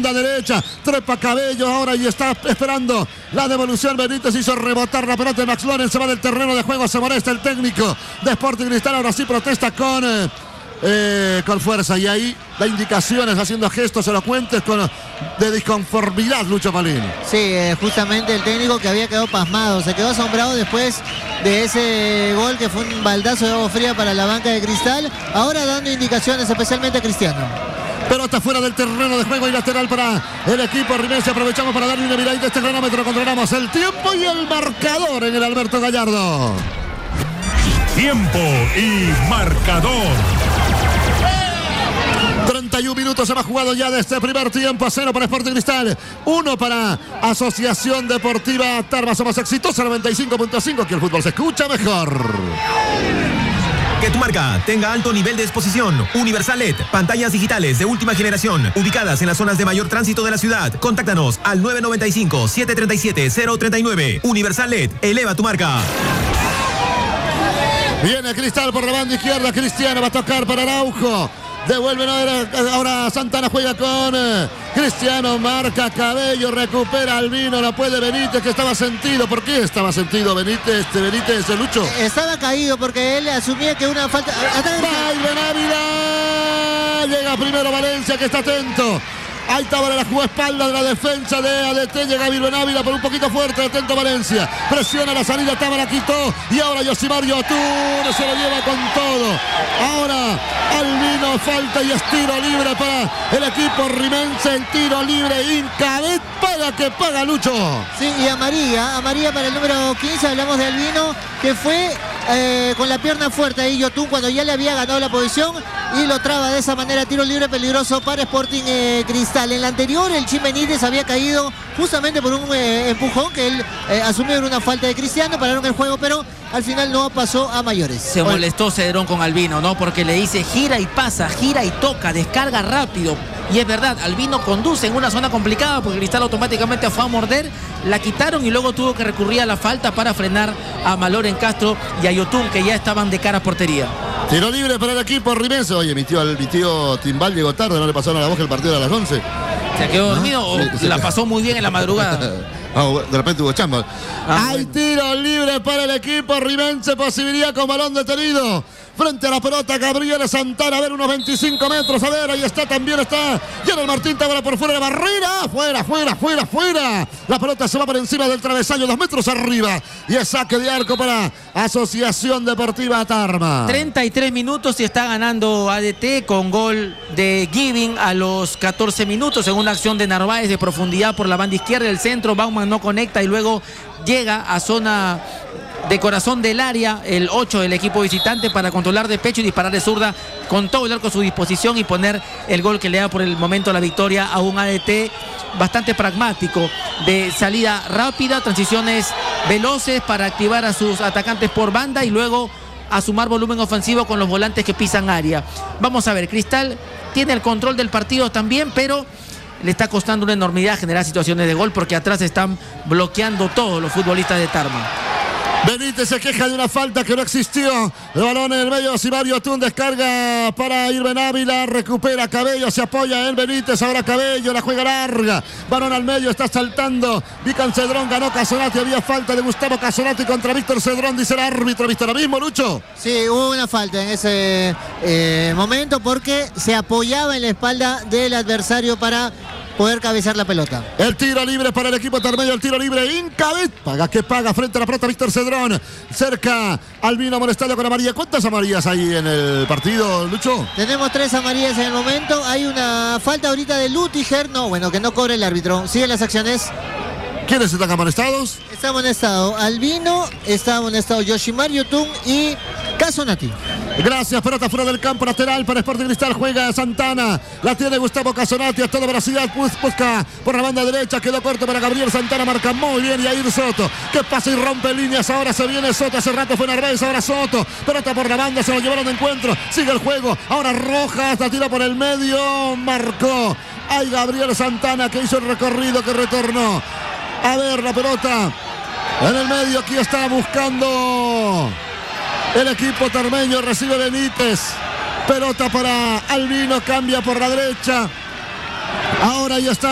banda derecha, trepa Cabello ahora y está esperando la devolución. Benítez hizo rebotar la pelota de Max Loren, se va del terreno de juego, se molesta el técnico de Sporting Cristal, ahora sí protesta con fuerza, y ahí da indicaciones, haciendo gestos elocuentes de disconformidad, Lucho Palini. Sí, justamente el técnico que había quedado pasmado, se quedó asombrado después de ese gol que fue un baldazo de agua fría para la banca de Cristal, ahora dando indicaciones especialmente a Cristiano. Pelota fuera del terreno de juego y lateral para el equipo rimense. Aprovechamos para darle una miradita a este cronómetro. Controlamos el tiempo y el marcador en el Alberto Gallardo. Tiempo y marcador. 31 minutos se va jugado ya de este primer tiempo. 0 para Sporting Cristal, 1 para Asociación Deportiva Tarma. Somos exitosos, 95.5, que el fútbol se escucha mejor. Que tu marca tenga alto nivel de exposición. Universal LED, pantallas digitales de última generación, ubicadas en las zonas de mayor tránsito de la ciudad. Contáctanos al 995-737-039. Universal LED, eleva tu marca. Viene Cristal por la banda izquierda. Cristiano va a tocar para Araujo. Devuelven ahora Santana, juega con Cristiano, marca Cabello, recupera Albino, no puede Benítez, que estaba sentido. ¿Por qué estaba sentido Benítez, Lucho? Estaba caído porque él asumía que una falta... ¡Byron Ávila! Llega primero Valencia, que está atento. Ahí estaba la jugó espalda de la defensa de ADT. Llega Byron Ávila por un poquito fuerte. Atento Valencia. Presiona la salida. Tábara quitó. Y ahora Yosimar Yotun se lo lleva con todo. Ahora Albino, falta y es tiro libre para el equipo rimense. El tiro libre. Incabet paga que paga Lucho. Sí, y amarilla para el número 15. Hablamos de Albino, que fue con la pierna fuerte ahí Yotun cuando ya le había ganado la posición y lo traba de esa manera. Tiro libre peligroso para Sporting Cristal. En la anterior el Chim Benítez había caído justamente por un empujón que él asumió en una falta de Cristiano. Pararon el juego, pero al final no pasó a mayores. Se molestó Cedrón con Albino, ¿no? Porque le dice gira y pasa, gira y toca, descarga rápido. Y es verdad, Albino conduce en una zona complicada porque Cristal automáticamente fue a morder, la quitaron y luego tuvo que recurrir a la falta para frenar a Maloren Castro y a Yotun, que ya estaban de cara a portería. Tiro libre para el equipo rimense. Oye, mi tío Timbal llegó tarde, no le pasaron a la voz el partido a las 11. ¿Se quedó dormido o la pasó muy bien en la madrugada? De repente hubo chamba. Hay tiro libre para el equipo rimense, posibilidad con balón detenido. Frente a la pelota, Gabriel Santana, a ver, unos 25 metros, a ver, ahí está, también está. Llega Martín Tábara por fuera de la barrera, fuera. La pelota se va por encima del travesaño, 2 metros arriba. Y es saque de arco para Asociación Deportiva Tarma. 33 minutos y está ganando ADT con gol de Giving a los 14 minutos, en una acción de Narváez de profundidad por la banda izquierda del centro. Bauman no conecta y luego llega a zona de corazón del área, el 8 del equipo visitante, para controlar de pecho y disparar de zurda con todo el arco a su disposición y poner el gol que le da por el momento la victoria a un ADT bastante pragmático, de salida rápida, transiciones veloces para activar a sus atacantes por banda y luego a sumar volumen ofensivo con los volantes que pisan área. Vamos a ver, Cristal tiene el control del partido también, pero le está costando una enormidad generar situaciones de gol porque atrás están bloqueando todos los futbolistas de Tarma. Benítez se queja de una falta que no existió. El balón en el medio, Yosimar Yotun, descarga para Irben Ávila, recupera Cabello, se apoya en Benítez, ahora Cabello, la juega larga, balón al medio, está saltando Vican Cedrón, ganó Casonati, había falta de Gustavo Casonati contra Víctor Cedrón, dice el árbitro. ¿Viste lo mismo, Lucho? Sí, hubo una falta en ese momento porque se apoyaba en la espalda del adversario para poder cabecear la pelota. El tiro libre para el equipo tarmeño, el tiro libre, Incabet, paga que paga, frente a la pelota Víctor Cedrón, cerca Albino molestado con amarilla. ¿Cuántas amarillas hay en el partido, Lucho? Tenemos 3 amarillas en el momento, hay una falta ahorita de Lutiger, que no cobre el árbitro. Siguen las acciones. ¿Quiénes están amonestados? Está amonestado Albino, está amonestado Yosimar Yotun y Casonati. Gracias, pelota fuera del campo, lateral para Sporting Cristal, juega Santana, la tiene Gustavo Casonati a toda velocidad, busca por la banda derecha, quedó corto para Gabriel Santana, marca muy bien Yair Soto, que pasa y rompe líneas, ahora se viene Soto, hace rato fue Narváez, ahora Soto, pelota por la banda, se lo llevaron de encuentro, sigue el juego, ahora Rojas, la tira por el medio, marcó, hay Gabriel Santana que hizo el recorrido, que retornó, a ver la pelota, en el medio, aquí está buscando el equipo tarmeño, recibe Benítez. Pelota para Albino, cambia por la derecha. Ahora ya está